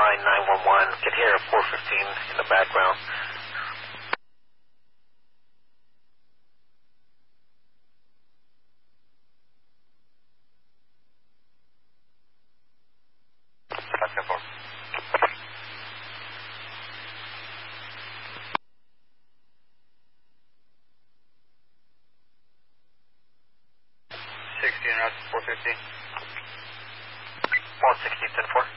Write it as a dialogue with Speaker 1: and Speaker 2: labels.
Speaker 1: line 911. Can hear a 415 in the background.
Speaker 2: That's 4. Route 450.
Speaker 1: 160, 10-4.